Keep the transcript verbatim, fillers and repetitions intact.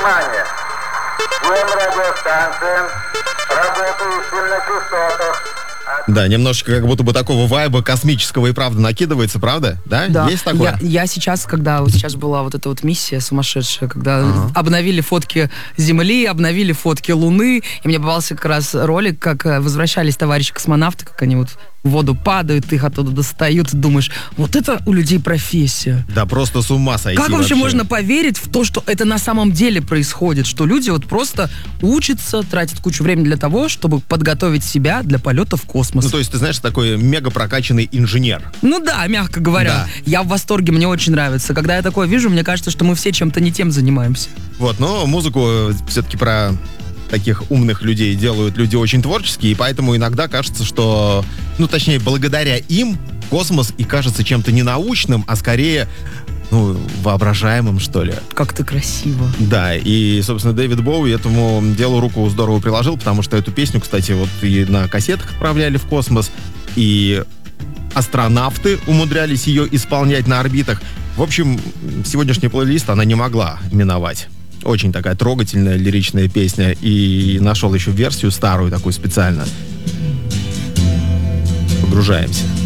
Внимание! Всем радиостанциям, работающим на частотах. Да, немножечко как будто бы такого вайба космического и правда накидывается, правда? Да? Да. Есть такое? Я, я сейчас, когда вот сейчас была вот эта вот миссия сумасшедшая, когда Ага. обновили фотки Земли, обновили фотки Луны, и мне попался как раз ролик, как э, возвращались товарищи космонавты, как они вот в воду падают, их оттуда достают, и думаешь, вот это у людей профессия. Да просто с ума сойти. Как вообще можно поверить в то, что это на самом деле происходит? Что люди вот просто учатся, тратят кучу времени для того, чтобы подготовить себя для полета в космос. Ну, то есть, ты знаешь, такой мега прокачанный инженер. Ну да, мягко говоря. Да. Я в восторге, мне очень нравится. Когда я такое вижу, мне кажется, что мы все чем-то не тем занимаемся. Вот, но музыку все-таки про таких умных людей делают люди очень творческие, и поэтому иногда кажется, что, ну, точнее, благодаря им космос и кажется чем-то не научным, а скорее, ну, воображаемым, что ли. Как ты красиво. Да, и, собственно, Дэвид Боуи этому делу руку здорово приложил, потому что эту песню, кстати, вот и на кассетах отправляли в космос, и астронавты умудрялись ее исполнять на орбитах. В общем, сегодняшний плейлист она не могла миновать. Очень такая трогательная, лиричная песня. И нашел еще версию старую такую специально. Погружаемся.